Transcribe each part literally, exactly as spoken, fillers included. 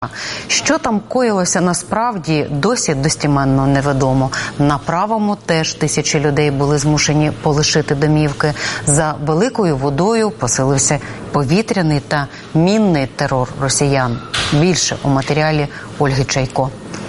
Що там коїлося насправді, досі достеменно невідомо. На Правому теж тисячі людей були змушені полишити домівки. За великою водою посилився повітряний та мінний терор росіян. Більше у матеріалі Ольги Чайко.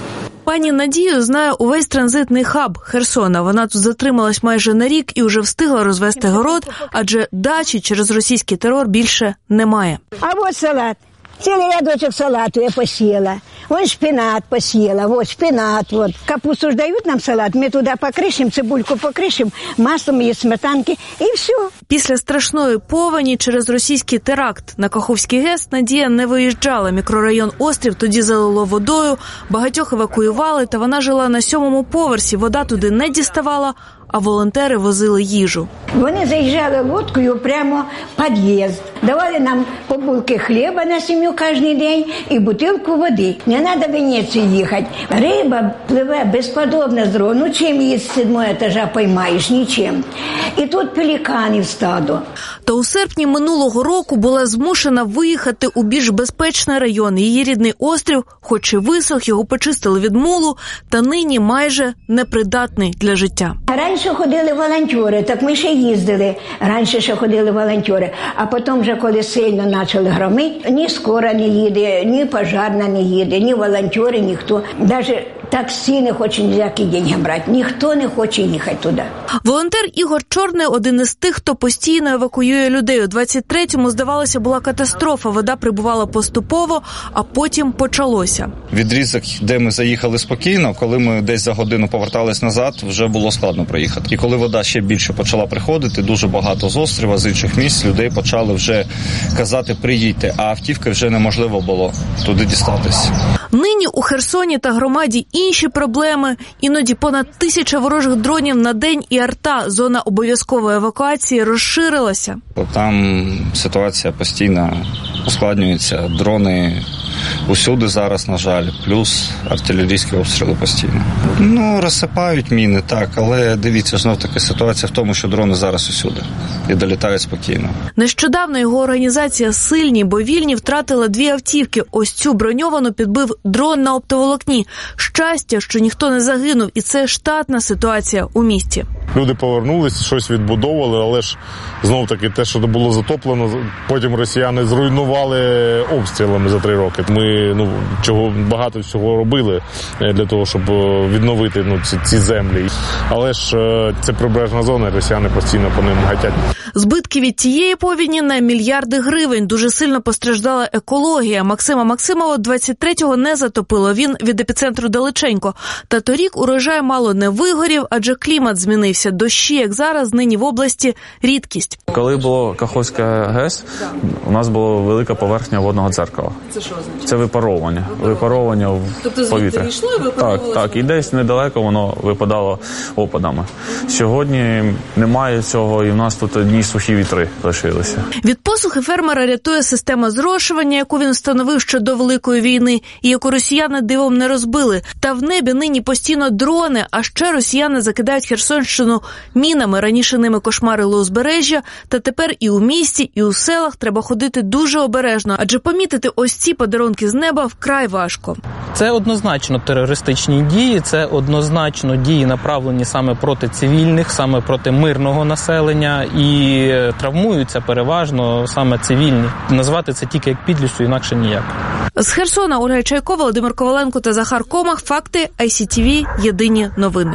Пані Надію знає увесь транзитний хаб Херсона. Вона тут затрималась майже на рік і вже встигла розвести город, адже дачі через російський терор більше немає. А от салат. Цілий рядочок салату я посіяла. Вон шпинат посіяла, вот шпинат, вот. Капусту ж дають нам салат, ми туди покришимо, цибульку покришимо, маслом і сметанки, і все. Після страшної повені через російський теракт на Каховський ГЕС Надія не виїжджала. Мікрорайон Острів тоді залило водою, багатьох евакуювали, та вона жила на сьомому поверсі. Вода туди не діставала, а волонтери возили їжу. Вони заїжджали лодкою прямо в під'їзд. Давали нам по булки хліба на сім'ю кожен день і бутилку води. Не треба в Венецію їхати. Риба пливе безподобно здорово. Ну чим її з сьомого етажа поймаєш? Нічим. І тут пелікани в стадо. Та у серпні минулого року була змушена виїхати у більш безпечний район. Її рідний Острів, хоч і висох, його почистили від мулу, та нині майже непридатний для життя. Раніше ходили волонтери, так ми ще їздили. Раніше ще ходили волонтери. А потім вже, коли сильно почали громити, ні скора не їде, ні пожарна не їде, ні волонтери, ніхто. Навіть таксі не хоче ніякі гроші брати. Ніхто не хоче їхати туди. Волонтер Ігор Чорний – один із тих, хто постійно евакуює людей. У двадцять третьому, здавалося, була катастрофа. Вода прибувала поступово, а потім почалося. Відрізок, де ми заїхали спокійно, коли ми десь за годину повертались назад, вже було складно проїхати. І коли вода ще більше почала приходити, дуже багато з острова, з інших місць, людей почали вже казати «приїдьте», а автівки вже неможливо було туди дістатись. Нині у Херсоні та громаді інші проблеми. Іноді понад тисяча ворожих дронів на день і арта. Зона обов'язкової евакуації розширилася. Там ситуація постійно ускладнюється. Дрони усюди зараз, на жаль, плюс артилерійські обстріли постійно. Ну, розсипають міни, так, але дивіться, знов таки ситуація в тому, що дрони зараз усюди і долітають спокійно. Нещодавно його організація «Сильні, бо вільні» втратила дві автівки. Ось цю броньовану підбив дрон на оптоволокні. Щастя, що ніхто не загинув, і це штатна ситуація у місті. Люди повернулись, щось відбудовували, але ж знов-таки те, що було затоплено, потім росіяни зруйнували обстрілами за три роки. Ми ну, чого, багато всього робили для того, щоб відновити ну, ці, ці землі. Але ж це прибережна зона, і росіяни постійно по ним гатять. Збитки від тієї повені на мільярди гривень. Дуже сильно постраждала екологія. Максима Максимова двадцять третього не затопило. Він від епіцентру далеченько. Та торік урожай мало не вигорів, адже клімат змінився. Дощі, як зараз, нині в області рідкість. Коли було Каховське ГЕС, у нас була велика поверхня водного дзеркала. Це що означає? Це випаровування. Випаровування в тобто, повітря. Тобто звідти йшло і випаровувалося? Так, так. І десь недалеко воно випадало опадами. Сьогодні немає цього, і в нас тут одні сухі вітри лишилися. Від посухи фермера рятує система зрошування, яку він встановив ще до Великої війни, і яку росіяни дивом не розбили. Та в небі нині постійно дрони, а ще росіяни закидають Херсонщину мінами. Раніше ними кошмарили узбережжя, та тепер і у місті, і у селах треба ходити дуже обережно, адже помітити ось ці подарунки з неба вкрай важко. Це однозначно терористичні дії, це однозначно дії направлені саме проти цивільних, саме проти мирного населення, і травмуються переважно саме цивільні. Назвати це тільки як підлістю, інакше ніяк. З Херсона Ольга Чайко, Володимир Коваленко та Захар Комах. Факти, ай сі ті ві, єдині новини.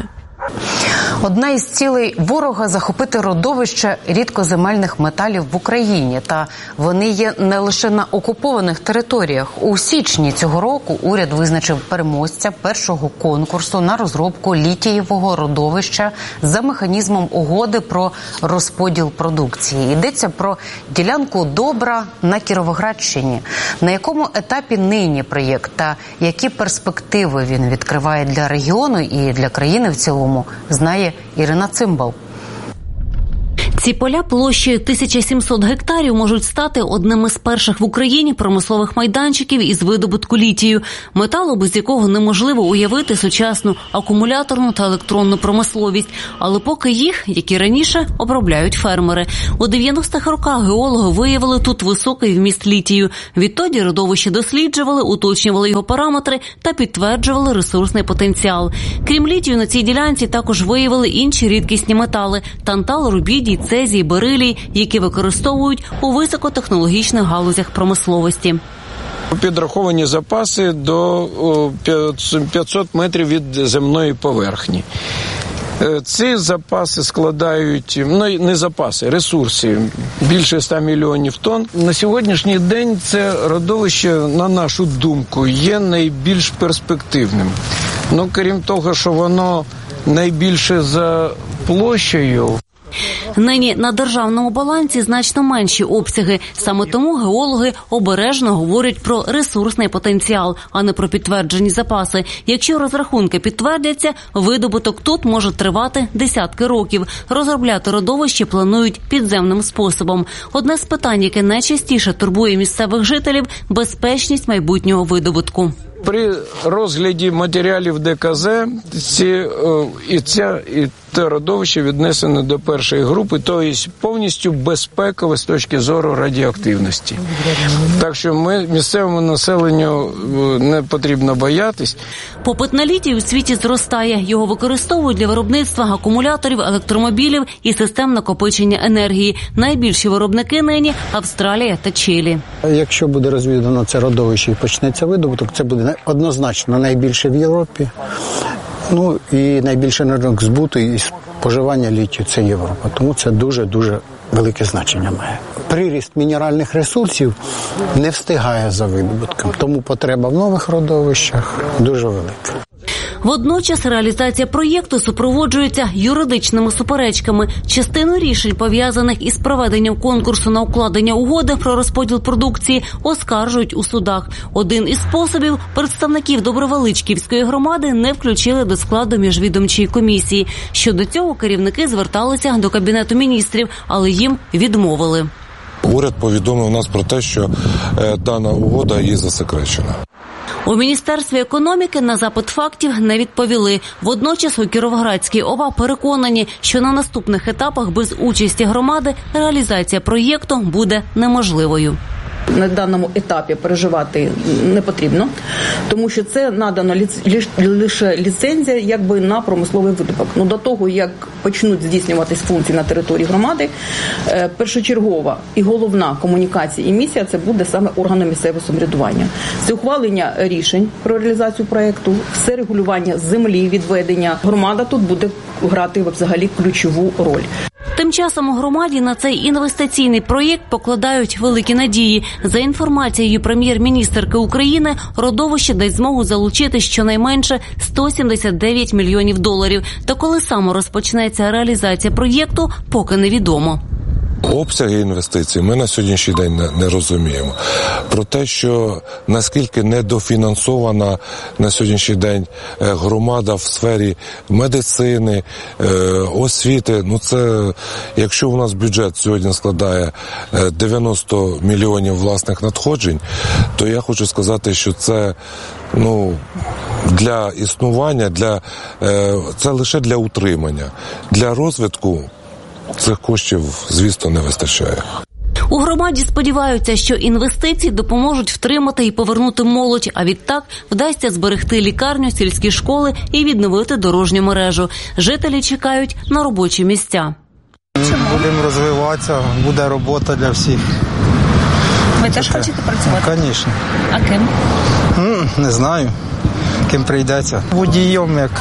Одна із цілей ворога – захопити родовище рідкоземельних металів в Україні. Та вони є не лише на окупованих територіях. У січні цього року уряд визначив переможця першого конкурсу на розробку літієвого родовища за механізмом угоди про розподіл продукції. Йдеться про ділянку Добра на Кіровоградщині. На якому етапі нині проєкт та які перспективи він відкриває для регіону і для країни в цілому, знає Ірина Цимбал. Ці поля площею тисяча сімсот гектарів можуть стати одним із перших в Україні промислових майданчиків із видобутку літію, металу, без якого неможливо уявити сучасну акумуляторну та електронну промисловість. Але поки їх, як і раніше, обробляють фермери. У дев'яностих роках геологи виявили тут високий вміст літію. Відтоді родовище досліджували, уточнювали його параметри та підтверджували ресурсний потенціал. Крім літію, на цій ділянці також виявили інші рідкісні метали – тантал, рубідій, цезій, берилій, які використовують у високотехнологічних галузях промисловості. Підраховані запаси до п'ятсот метрів від земної поверхні. Ці запаси складають, ну не запаси, ресурси, більше ста мільйонів тонн. На сьогоднішній день це родовище, на нашу думку, є найбільш перспективним. Ну, крім того, що воно найбільше за площею. Нині на державному балансі значно менші обсяги. Саме тому геологи обережно говорять про ресурсний потенціал, а не про підтверджені запаси. Якщо розрахунки підтвердяться, видобуток тут може тривати десятки років. Розробляти родовище планують підземним способом. Одне з питань, яке найчастіше турбує місцевих жителів – безпечність майбутнього видобутку. При розгляді матеріалів Де Ка Де ці, і ця, і те родовище віднесено до першої групи, тобто повністю безпекове з точки зору радіоактивності. Так що ми, місцевому населенню не потрібно боятись. Попит на літій у світі зростає. Його використовують для виробництва акумуляторів, електромобілів і систем накопичення енергії. Найбільші виробники нині – Австралія та Чилі. Якщо буде розвідано це родовище і почнеться видобуток, це буде однозначно найбільше в Європі. Ну і найбільше ринок збуту і споживання літію – це Європа. Тому це дуже-дуже велике значення має. Приріст мінеральних ресурсів не встигає за видобутком, тому потреба в нових родовищах дуже велика. Водночас реалізація проєкту супроводжується юридичними суперечками. Частину рішень, пов'язаних із проведенням конкурсу на укладення угоди про розподіл продукції, оскаржують у судах. Один із способів – представників Добровеличківської громади не включили до складу міжвідомчої комісії. Щодо цього керівники зверталися до Кабінету міністрів, але їм відмовили. Уряд повідомив нас про те, що е, дана угода є засекречена. У Міністерстві економіки на запит фактів не відповіли. Водночас у Кіровоградській ОВА переконані, що на наступних етапах без участі громади реалізація проєкту буде неможливою. На даному етапі переживати не потрібно, тому що це надано лише ліцензія якби на промисловий видобуток. Ну, до того, як почнуть здійснюватись функції на території громади, першочергова і головна комунікація і місія – це буде саме органом місцевого самоврядування. Це ухвалення рішень про реалізацію проєкту, все регулювання землі, відведення. Громада тут буде грати взагалі ключову роль. Тим часом у громаді на цей інвестиційний проєкт покладають великі надії. За інформацією прем'єр-міністерки України, родовище дасть змогу залучити щонайменше сто сімдесят дев'ять мільйонів доларів. Та коли саме розпочнеться реалізація проєкту, поки невідомо. Обсяги інвестицій ми на сьогоднішній день не, не розуміємо. Про те, що наскільки недофінансована на сьогоднішній день громада в сфері медицини, освіти, ну це, якщо у нас бюджет сьогодні складає дев'яносто мільйонів власних надходжень, то я хочу сказати, що це, ну, для існування, для, це лише для утримання. Для розвитку цих коштів, звісно, не вистачає. У громаді сподіваються, що інвестиції допоможуть втримати і повернути молодь, а відтак вдасться зберегти лікарню, сільські школи і відновити дорожню мережу. Жителі чекають на робочі місця. Будемо розвиватися, буде робота для всіх. Ви теж хочете працювати? Звісно. А ким? Не знаю, ким прийдеться. Водієм, як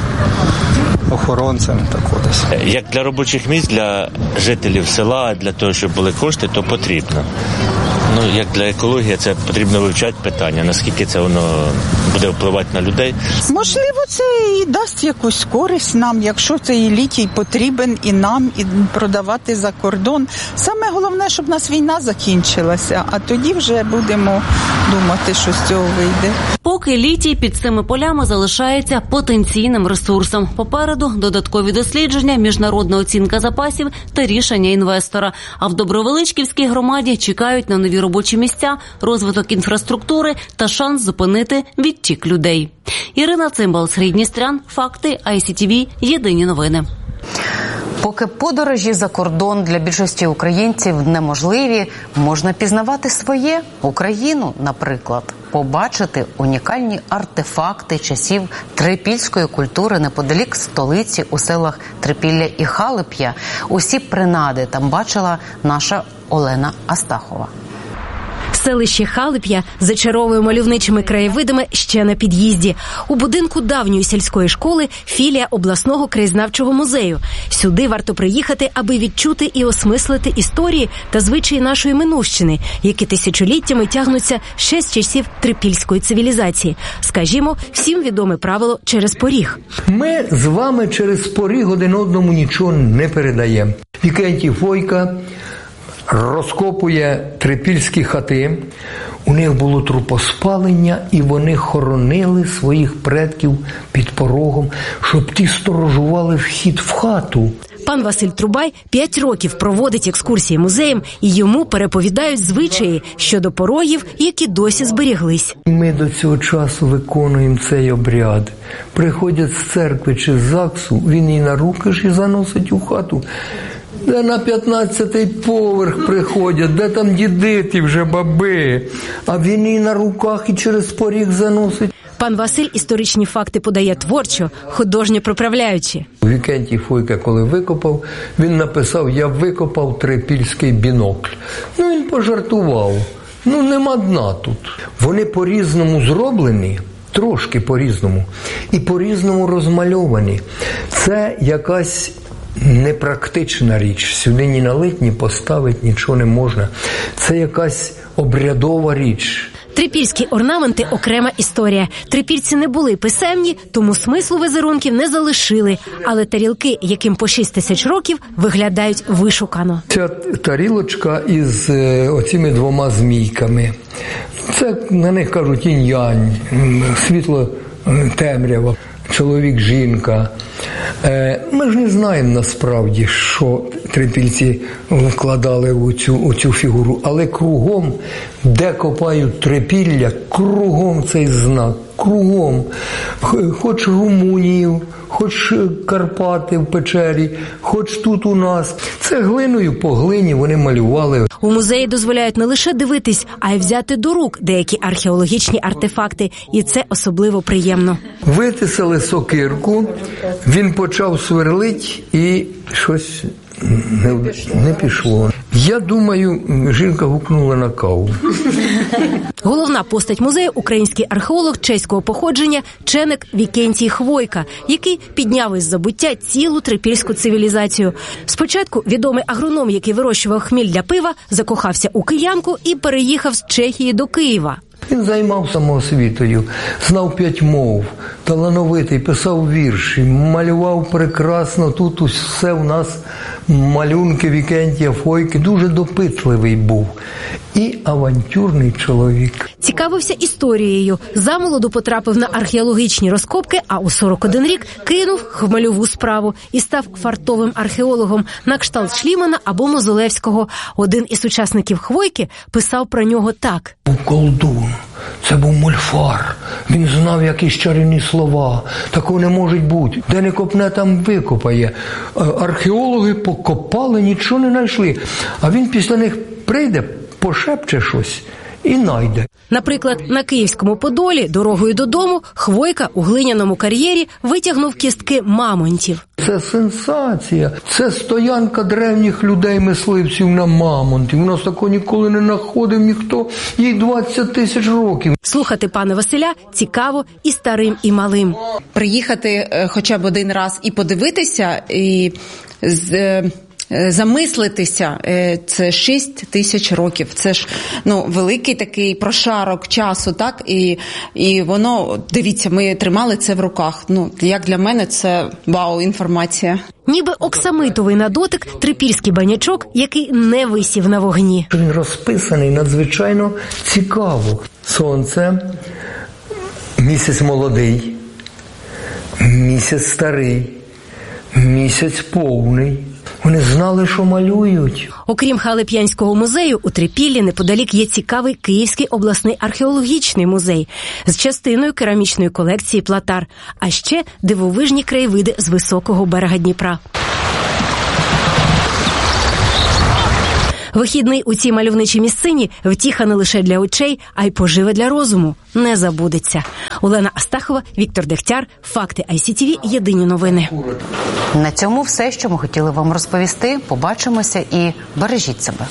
охоронцем, так ось. Як для робочих місць, для жителів села, для того, щоб були кошти, то потрібно. Ну, як для екології, це потрібно вивчати питання, наскільки це воно буде впливати на людей. Можливо, це і дасть якусь користь нам, якщо цей літій потрібен і нам, і продавати за кордон. Саме головне, щоб у нас війна закінчилася, а тоді вже будемо думати, що з цього вийде. Поки Поки літій під цими полями залишається потенційним ресурсом. Попереду додаткові дослідження, міжнародна оцінка запасів та рішення інвестора. А в Добровеличківській громаді чекають на нові робочі місця, розвиток інфраструктури та шанс зупинити відтік людей. Ірина Цимбал, Сергій Дністрян, Факти, ай сі ті ві, єдині новини. Поки подорожі за кордон для більшості українців неможливі, можна пізнавати своє, Україну, наприклад. Побачити унікальні артефакти часів трипільської культури неподалік столиці у селах Трипілля і Халип'я. Усі принади там бачила наша Олена Астахова. Селище Халип'я зачаровує мальовничими краєвидами ще на під'їзді. У будинку давньої сільської школи філія обласного краєзнавчого музею. Сюди варто приїхати, аби відчути і осмислити історії та звичаї нашої минувщини, які тисячоліттями тягнуться ще з часів трипільської цивілізації. Скажімо, всім відоме правило «через поріг». Ми з вами через поріг один одному нічого не передаємо. Вікентій Фойка розкопує трипільські хати, у них було трупоспалення, і вони хоронили своїх предків під порогом, щоб ті сторожували вхід в хату. Пан Василь Трубай п'ять років проводить екскурсії музеєм, і йому переповідають звичаї щодо порогів, які досі зберіглись. Ми до цього часу виконуємо цей обряд. Приходять з церкви чи з ЗАГСу, він і на руки ж і заносить у хату. Де на п'ятнадцятий поверх приходять, де там діди ті вже баби, а він і на руках, і через поріг заносить. Пан Василь історичні факти подає творчо, художньо приправляючи. Вікентій Фойка, коли викопав, він написав: «Я викопав трипільський бінокль». Ну, він пожартував. Ну, нема дна тут. Вони по-різному зроблені, трошки по-різному, і по-різному розмальовані. Це якась непрактична річ. Сюди ні налить, ні поставить, нічого не можна. Це якась обрядова річ. Трипільські орнаменти – окрема історія. Трипільці не були писемні, тому смислу візерунків не залишили. Але тарілки, яким по шість тисяч років, виглядають вишукано. Ця тарілочка із оціми двома змійками. Це, на них кажуть, інь-янь, світло, темрява, чоловік, жінка. Ми ж не знаємо насправді, що трипільці вкладали у цю, у цю фігуру, але кругом, де копають трипілля, кругом цей знак, кругом, хоч Румунію, хоч Карпати в печері, хоч тут у нас. Це глиною по глині вони малювали. У музеї дозволяють не лише дивитись, а й взяти до рук деякі археологічні артефакти. І це особливо приємно. Витисали сокирку, він почав сверлить і щось не, не пішло. Я думаю, жінка гукнула на каву. Головна постать музею – український археолог чеського походження Ченик Вікентій Хвойка, який підняв із забуття цілу трипільську цивілізацію. Спочатку відомий агроном, який вирощував хміль для пива, закохався у киянку і переїхав з Чехії до Києва. Він займався самоосвітою, знав п'ять мов, талановитий, писав вірші, малював прекрасно. Тут усе у нас малюнки Вікентія Фойки. Дуже допитливий був і авантюрний чоловік. Цікавився історією. Замолоду потрапив на археологічні розкопки, а у сорок один рік кинув хмельову справу і став фартовим археологом на кшталт Шлімана або Мозолевського. Один із учасників Хвойки писав про нього так. Був колдун, це був мольфар, він знав якісь чарівні слова. Такого не може бути. Де не копне, там викопає. Археологи покопали, нічого не знайшли. А він після них прийде, пошепче щось і найде. Наприклад, на Київському Подолі дорогою додому Хвойка у глиняному кар'єрі витягнув кістки мамонтів. Це сенсація. Це стоянка древніх людей-мисливців на мамонтів. У нас такого ніколи не знаходив ніхто. Їй двадцять тисяч років. Слухати пана Василя цікаво і старим, і малим. Приїхати хоча б один раз і подивитися, і з... замислитися, це шість тисяч років. Це ж, ну, великий такий прошарок часу, так? І, і воно, дивіться, ми тримали це в руках. Ну, як для мене, це вау, інформація. Ніби оксамитовий на дотик трипільський банячок, який не висів на вогні. Він розписаний надзвичайно цікаво. Сонце, місяць молодий, місяць старий, місяць повний. Вони знали, що малюють. Окрім Халип'янського музею, у Трипіллі неподалік є цікавий Київський обласний археологічний музей з частиною керамічної колекції Платар, а ще дивовижні краєвиди з високого берега Дніпра. Вихідний у цій мальовничій місцині втіха не лише для очей, а й пожива для розуму. Не забудеться. Олена Астахова, Віктор Дегтяр, Факти ай сі ті ві, єдині новини. На цьому все, що ми хотіли вам розповісти. Побачимося і бережіть себе.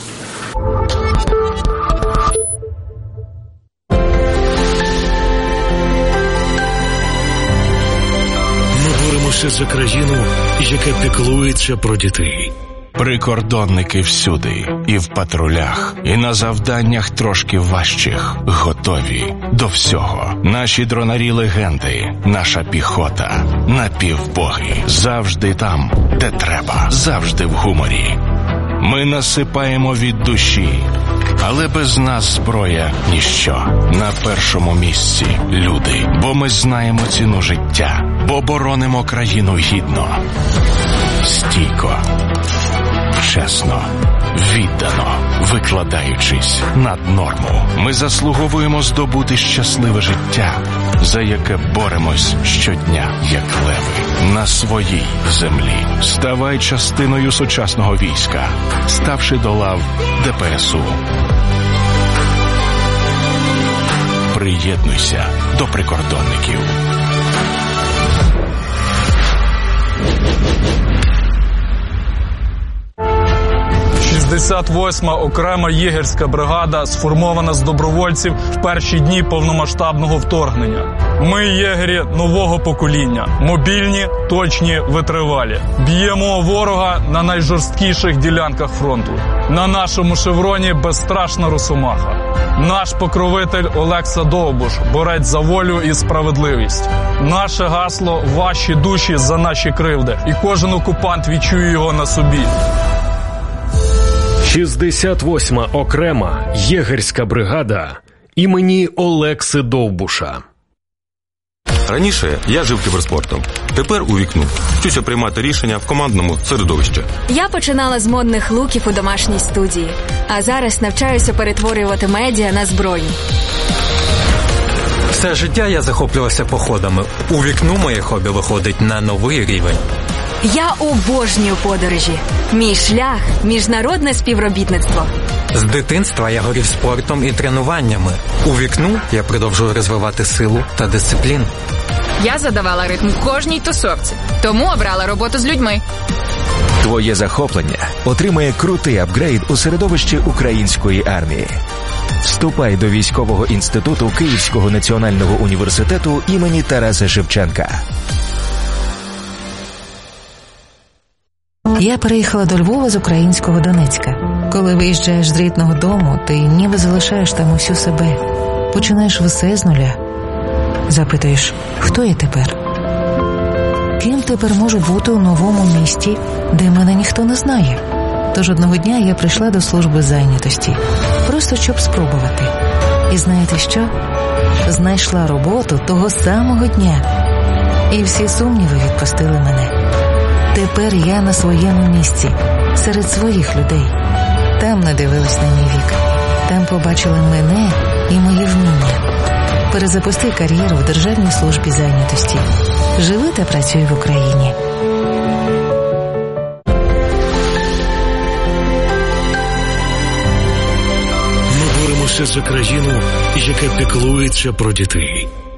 Ми боремося за країну, яка піклується про дітей. Прикордонники всюди, і в патрулях, і на завданнях трошки важчих, готові до всього. Наші дронарі-легенди, наша піхота, напівбоги, завжди там, де треба, завжди в гуморі. Ми насипаємо від душі, але без нас зброя – ніщо. На першому місці – люди, бо ми знаємо ціну життя, бо боронимо країну гідно, стійко, чесно, віддано, викладаючись над норму. Ми заслуговуємо здобути щасливе життя, за яке боремось щодня, як леви, на своїй землі. Ставай частиною сучасного війська, ставши до лав де пе ес у. Приєднуйся до прикордонників. шістдесят восьма окрема єгерська бригада сформована з добровольців в перші дні повномасштабного вторгнення. Ми єгері нового покоління, мобільні, точні, витривалі. Б'ємо ворога на найжорсткіших ділянках фронту. На нашому шевроні безстрашна росомаха. Наш покровитель Олекса Довбуш, борець за волю і справедливість. Наше гасло – ваші душі за наші кривди. І кожен окупант відчує його на собі. шістдесят восьма окрема єгерська бригада імені Олекси Довбуша. Раніше я жив кіберспортом. Тепер у вікну вчуся приймати рішення в командному середовищі. Я починала з модних луків у домашній студії, а зараз навчаюся перетворювати медіа на зброю. Все життя я захоплювався походами. У вікну моє хобі виходить на новий рівень. Я обожнюю подорожі. Мій шлях – міжнародне співробітництво. З дитинства я горів спортом і тренуваннями. У вікну я продовжую розвивати силу та дисципліну. Я задавала ритм кожній тусовці, тому обрала роботу з людьми. Твоє захоплення отримає крутий апгрейд у середовищі української армії. Вступай до військового інституту Київського національного університету імені Тараса Шевченка. Я переїхала до Львова з українського Донецька. Коли виїжджаєш з рідного дому, ти ніби залишаєш там усю себе. Починаєш все з нуля. Запитуєш, хто я тепер? Ким тепер можу бути у новому місті, де мене ніхто не знає? Тож одного дня я прийшла до служби зайнятості. Просто щоб спробувати. І знаєте що? Знайшла роботу того самого дня. І всі сумніви відпустили мене. Тепер я на своєму місці, серед своїх людей. Там не дивились на мій вік. Там побачили мене і мої вміння. Перезапусти кар'єру в Державній службі зайнятості. Живи та працюй в Україні. Ми боремося за країну, яка піклується про дітей.